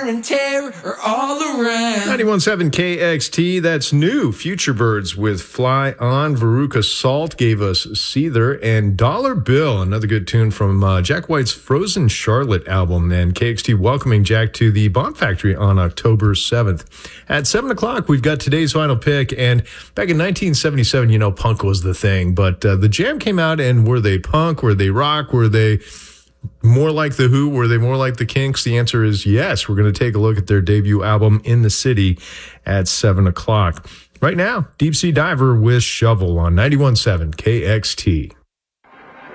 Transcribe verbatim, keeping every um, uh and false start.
wear and tear are all around. ninety-one point seven K X T, that's new. Future Birds with Fly On. Veruca Salt gave us Seether. And Dollar Bill, another good tune from uh, Jack White's Frozen Charlotte album. And K X T welcoming Jack to the Bomb Factory on October seventh. At seven o'clock, we've got today's final pick. And back in nineteen seventy-seven, you know, punk was the thing. But uh, the Jam came out, and were they punk? Were they rock? Were they more like The Who? Were they more like the Kinks? The answer is yes. We're going to take a look at their debut album, In the City, at seven o'clock. Right now, Deep Sea Diver with Shovel on ninety-one point seven K X T.